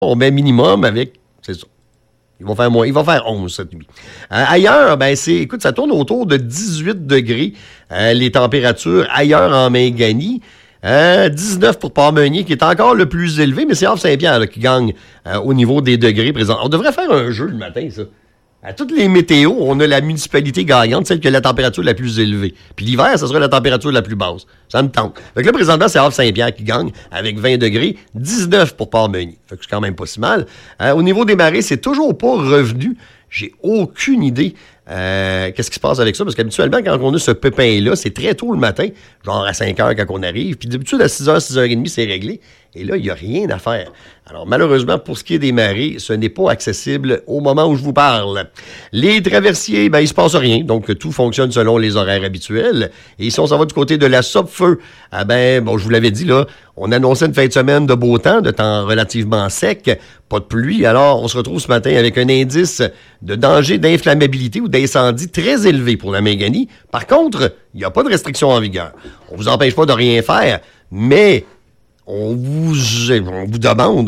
On met minimum avec, c'est ça. Il va faire moins. Il va faire 11 cette nuit. Ailleurs, écoute, ça tourne autour de 18 degrés. Les températures ailleurs en Mingani. 19 pour Port-Meunier, qui est encore le plus élevé, mais c'est Havre-Saint-Pierre là, qui gagne au niveau des degrés présents. On devrait faire un jeu le matin, ça. À toutes les météos, on a la municipalité gagnante, celle qui a la température la plus élevée. Puis l'hiver, ça sera la température la plus basse. Ça me tente. Fait que là, présentement, c'est Havre-Saint-Pierre qui gagne avec 20 degrés, 19 pour Port-Meunier. Fait que c'est quand même pas si mal. Au niveau des marées, c'est toujours pas revenu. J'ai aucune idée qu'est-ce qui se passe avec ça, parce qu'habituellement, quand on a ce pépin-là, c'est très tôt le matin, genre à 5 heures quand on arrive, puis d'habitude, à 6 h, 6 h 30, c'est réglé. Et là, il n'y a rien à faire. Alors, malheureusement, pour ce qui est des marées, ce n'est pas accessible au moment où je vous parle. Les traversiers, il ne se passe rien. Donc, tout fonctionne selon les horaires habituels. Et si on s'en va du côté de la Sopfeu, je vous l'avais dit, là, on annonçait une fin de semaine de beau temps, de temps relativement sec, pas de pluie. Alors, on se retrouve ce matin avec un indice de danger d'inflammabilité ou d'incendie très élevé pour la Mingani. Par contre, il n'y a pas de restriction en vigueur. On vous empêche pas de rien faire, mais on vous demande,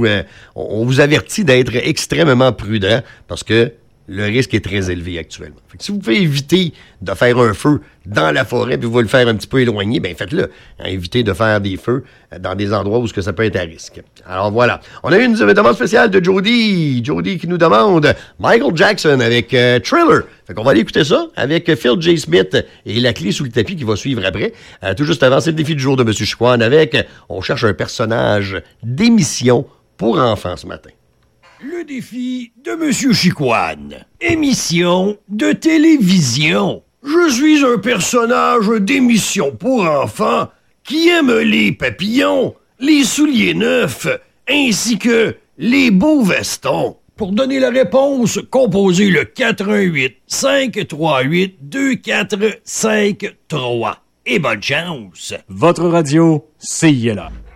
on vous avertit d'être extrêmement prudent parce que le risque est très élevé actuellement. Fait que si vous pouvez éviter de faire un feu dans la forêt puis vous le faire un petit peu éloigné, faites-le. Évitez de faire des feux dans des endroits où ça peut être à risque. Alors voilà. On a eu une demande spéciale de Jody. Jody qui nous demande Michael Jackson avec Thriller. Fait qu'on va aller écouter ça avec Phil J. Smith et La clé sous le tapis qui va suivre après. Tout juste avant, c'est le défi du jour de M. Chicoine avec on cherche un personnage d'émission pour enfants ce matin. Le défi de Monsieur Chicoine. Émission de télévision. Je suis un personnage d'émission pour enfants qui aime les papillons, les souliers neufs, ainsi que les beaux vestons. Pour donner la réponse, composez le 418 538 2453. Et bonne chance. Votre radio, CILA.